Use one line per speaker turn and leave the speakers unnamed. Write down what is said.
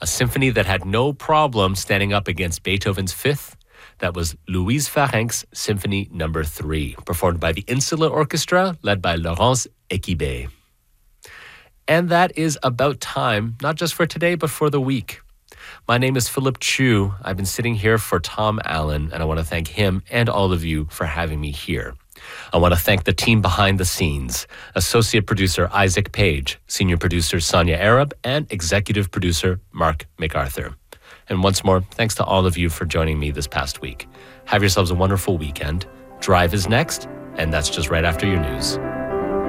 a symphony that had no problem standing up against Beethoven's Fifth. That was Louise Farenc's Symphony No. 3, performed by the Insula Orchestra, led by Laurence Equibé. And that is about time, not just for today, but for the week. My name is Philip Chu. I've been sitting here for Tom Allen, and I want to thank him and all of you for having me here. I want to thank the team behind the scenes, Associate Producer Isaac Page, Senior Producer Sonia Arab, and Executive Producer Mark MacArthur. And once more, thanks to all of you for joining me this past week. Have yourselves a wonderful weekend. Drive is next, and that's just right after your news.